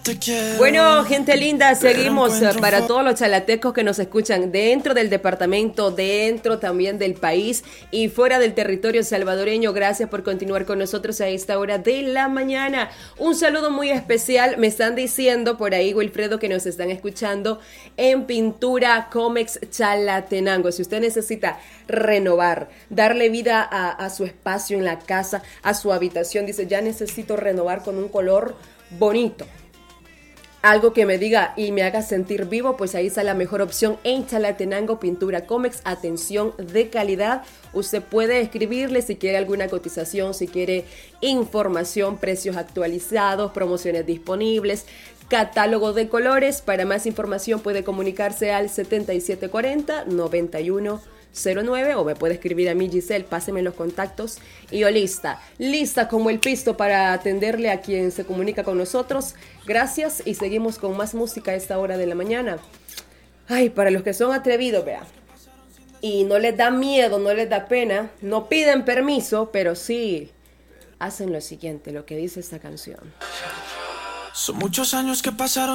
Bueno, gente linda, seguimos para todos los chalatecos que nos escuchan dentro del departamento, dentro también del país y fuera del territorio salvadoreño. Gracias por continuar con nosotros a esta hora de la mañana. Un saludo muy especial. Me están diciendo por ahí, Wilfredo, que nos están escuchando en Pintura Comex Chalatenango. Si usted necesita renovar, darle vida a su espacio en la casa, a su habitación, dice, ya necesito renovar con un color bonito, algo que me diga y me haga sentir vivo, pues ahí está la mejor opción en Chalatenango, Pintura Comex, atención de calidad. Usted puede escribirle si quiere alguna cotización, si quiere información, precios actualizados, promociones disponibles, catálogo de colores. Para más información puede comunicarse al 7740-9109 o me puede escribir a mí, Giselle, páseme los contactos y yo lista como el pisto para atenderle a quien se comunica con nosotros. Gracias y seguimos con más música a esta hora de la mañana. Ay, para los que son atrevidos, vea, y no les da miedo, no les da pena, no piden permiso, pero sí hacen lo siguiente, lo que dice esta canción. Son muchos años que pasaron.